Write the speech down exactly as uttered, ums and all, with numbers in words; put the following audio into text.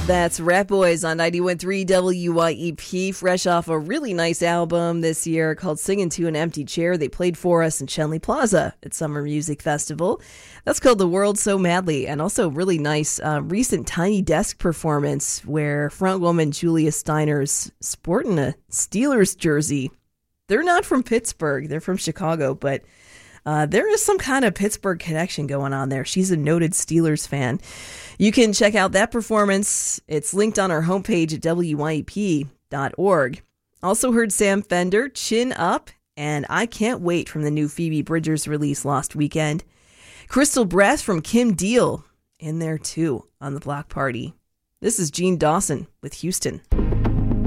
That's Rat Boys on ninety-one point three W Y E P, fresh off a really nice album this year called Singing to an Empty Chair. They played for us in Schenley Plaza at Summer Music Festival. That's called The World So Madly, and also really nice uh, recent Tiny Desk performance where frontwoman Julia Steiner's sporting a Steelers jersey. They're not from Pittsburgh, they're from Chicago, but Uh, there is some kind of Pittsburgh connection going on there. She's a noted Steelers fan. You can check out that performance. It's linked on our homepage at W Y E P dot org. Also heard Sam Fender, Chin Up, and I Can't Wait from the new Phoebe Bridgers release last weekend. Crystal Breath from Kim Deal in there too on the Block Party. This is Gene Dawson with Houston.